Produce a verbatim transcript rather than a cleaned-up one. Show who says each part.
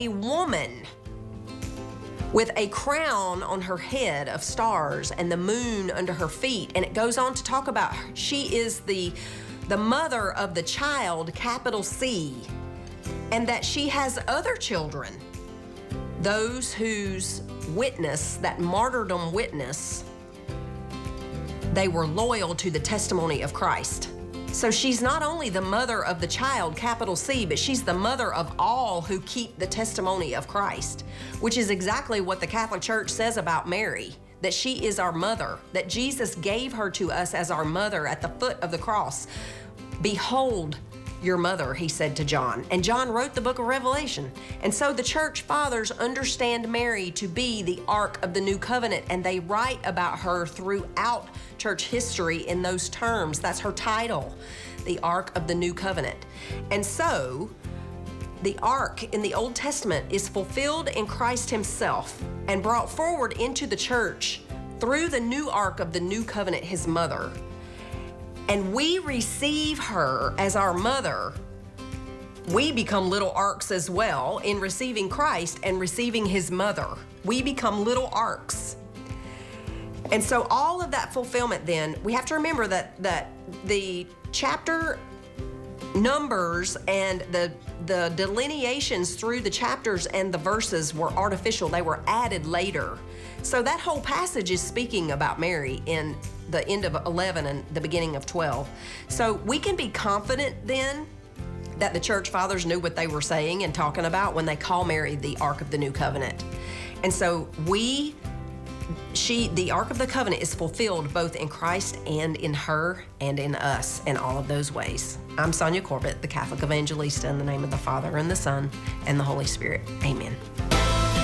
Speaker 1: a woman with a crown on her head of stars and the moon under her feet. And it goes on to talk about her. She is the, the mother of the child, capital C, and that she has other children, those whose witness, that martyrdom witness, they were loyal to the testimony of Christ. So she's not only the mother of the child, capital C, but she's the mother of all who keep the testimony of Christ, which is exactly what the Catholic Church says about Mary, that she is our mother, that Jesus gave her to us as our mother at the foot of the cross. Behold your mother, he said to John. And John wrote the book of Revelation. And so the church fathers understand Mary to be the Ark of the New Covenant, and they write about her throughout church history in those terms. That's her title, the Ark of the New Covenant. And so the Ark in the Old Testament is fulfilled in Christ himself and brought forward into the church through the new Ark of the New Covenant, his mother. And we receive her as our mother. We become little arks as well in receiving Christ and receiving his mother. We become little arks. And so all of that fulfillment, then, we have to remember that, that the chapter numbers and the, the delineations through the chapters and the verses were artificial. They were added later. So that whole passage is speaking about Mary in the end of eleven and the beginning of twelve. So we can be confident then that the church fathers knew what they were saying and talking about when they call Mary the Ark of the New Covenant. And so we, she, the Ark of the Covenant is fulfilled both in Christ and in her and in us in all of those ways. I'm Sonia Corbett, the Catholic Evangelista, in the name of the Father and the Son and the Holy Spirit. Amen.